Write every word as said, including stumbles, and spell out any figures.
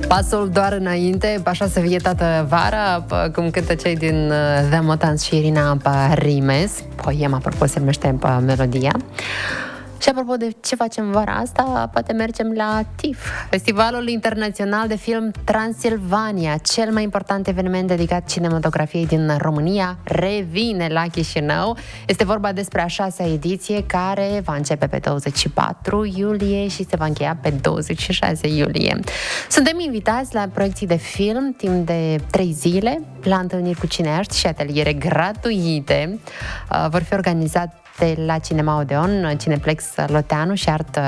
Pasul doar înainte, așa să fie toată vara, cum cântă cei din The Motans și Irina Rimes. Poem, apropo, se numește melodia. Și apropo de ce facem vara asta, poate mergem la TIFF, Festivalul Internațional de Film Transilvania, cel mai important eveniment dedicat cinematografiei din România, revine la Chișinău. Este vorba despre a șasea ediție, care va începe pe douăzeci și patru iulie și se va încheia pe douăzeci și șase iulie. Suntem invitați la proiecții de film timp de trei zile, la întâlniri cu cineaști și ateliere gratuite. Vor fi organizate la Cinema Odeon, Cineplex Loteanu și Art